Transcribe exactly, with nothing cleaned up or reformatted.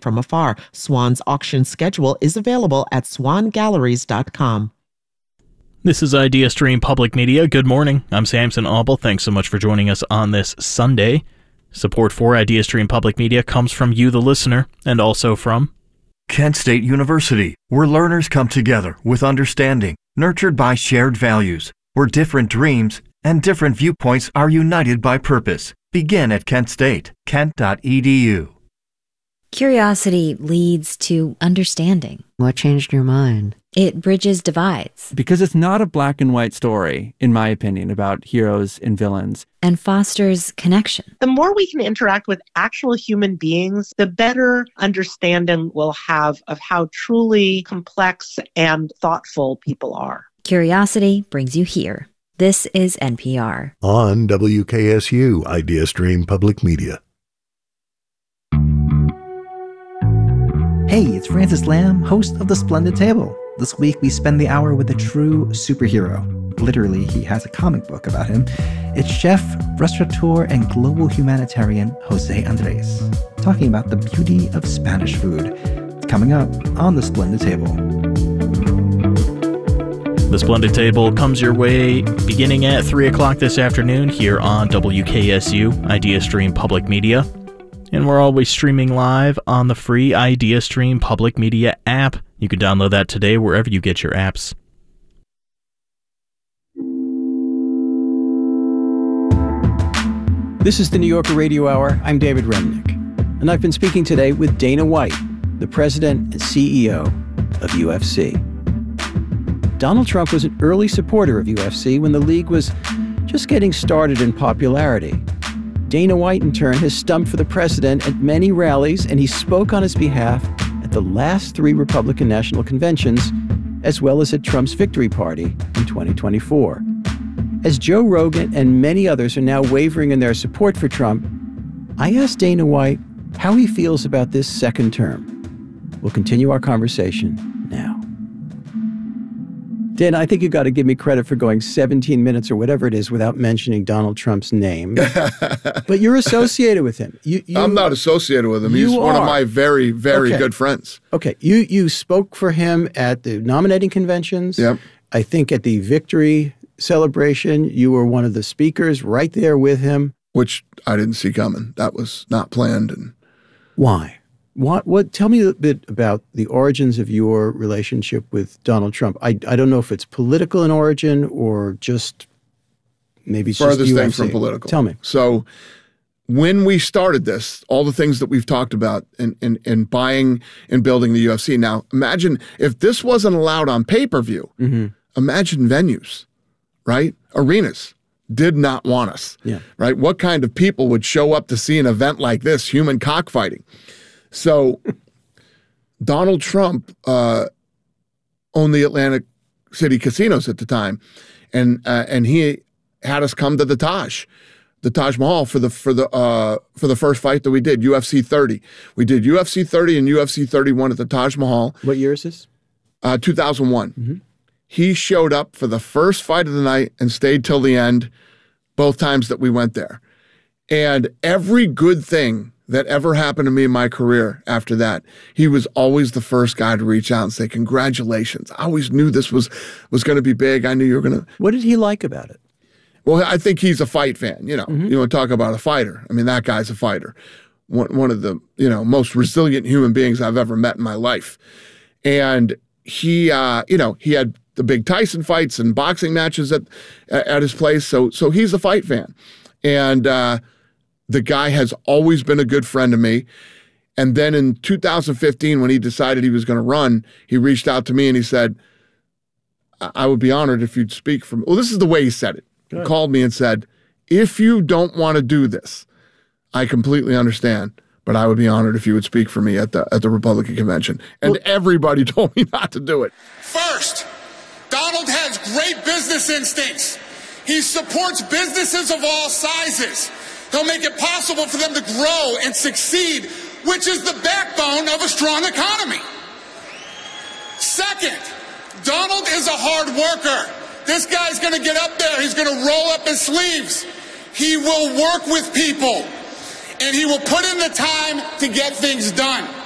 from afar. Swan's auction schedule is available at swan galleries dot com. This is IdeaStream Public Media. Good morning. I'm Samson Auble. Thanks so much for joining us on this Sunday. Support for IdeaStream Public Media comes from you, the listener, and also from Kent State University, where learners come together with understanding, nurtured by shared values, where different dreams and different viewpoints are united by purpose. Begin at Kent State, kent dot e d u. Curiosity leads to understanding. What changed your mind? It bridges divides. Because it's not a black and white story, in my opinion, about heroes and villains. And fosters connection. The more we can interact with actual human beings, the better understanding we'll have of how truly complex and thoughtful people are. Curiosity brings you here. This is N P R. On W K S U, IdeaStream Public Media. Hey, it's Francis Lamb, host of The Splendid Table. This week we spend the hour with a true superhero. Literally, he has a comic book about him. It's chef, restaurateur, and global humanitarian Jose Andres, talking about the beauty of Spanish food. It's coming up on The Splendid Table. The Splendid Table comes your way beginning at three o'clock this afternoon here on W K S U, IdeaStream Public Media. And we're always streaming live on the free IdeaStream Public Media app. You can download that today wherever you get your apps. This is the New Yorker Radio Hour. I'm David Remnick. And I've been speaking today with Dana White, the president and C E O of U F C. Donald Trump was an early supporter of U F C when the league was just getting started in popularity. Dana White, in turn, has stumped for the president at many rallies, and he spoke on his behalf at the last three Republican National Conventions, as well as at Trump's victory party in twenty twenty-four. As Joe Rogan and many others are now wavering in their support for Trump, I asked Dana White how he feels about this second term. We'll continue our conversation now. Dan, I think you got to give me credit for going seventeen minutes or whatever it is without mentioning Donald Trump's name. But you're associated with him. You, you, I'm not associated with him. He's you one are. of my very, very Okay. good friends. Okay, you you spoke for him at the nominating conventions. Yep. I think at the victory celebration, you were one of the speakers right there with him. Which I didn't see coming. That was not planned. And Why? What, what, tell me a bit about the origins of your relationship with Donald Trump. I, I don't know if it's political in origin or just maybe it's Furthest just U F C. thing from political. Tell me. So when we started this, all the things that we've talked about in, in, in buying and building the U F C. Now, imagine if this wasn't allowed on pay-per-view, Mm-hmm. imagine venues, right? Arenas did not want us, Yeah. right? What kind of people would show up to see an event like this, human cockfighting? So Donald Trump uh, owned the Atlantic City casinos at the time, and uh, and he had us come to the Taj, the Taj Mahal for the for the uh, for the first fight that we did, U F C thirty. We did U F C thirty and U F C thirty-one at the Taj Mahal. What year is this? Uh, two thousand one. Mm-hmm. He showed up for the first fight of the night and stayed till the end, both times that we went there. And every good thing that ever happened to me in my career after that, he was always the first guy to reach out and say, congratulations. I always knew this was, was going to be big. I knew you were going to. What did he like about it? Well, I think he's a fight fan. You know, mm-hmm. you want to talk about a fighter. I mean, that guy's a fighter. One, one of the, you know, most resilient human beings I've ever met in my life. And he, uh, you know, he had the big Tyson fights and boxing matches at, at his place. So, so he's a fight fan. And, uh, the guy has always been a good friend to me. And then in two thousand fifteen, when he decided he was going to run, he reached out to me and he said, I would be honored if you'd speak for me. Well, this is the way he said it. Good. He called me and said, if you don't want to do this, I completely understand, but I would be honored if you would speak for me at the at the Republican convention. And well, everybody told me not to do it. First, Donald has great business instincts. He supports businesses of all sizes. He'll make it possible for them to grow and succeed, which is the backbone of a strong economy. Second, Donald is a hard worker. This guy's going to get up there. He's going to roll up his sleeves. He will work with people, and he will put in the time to get things done.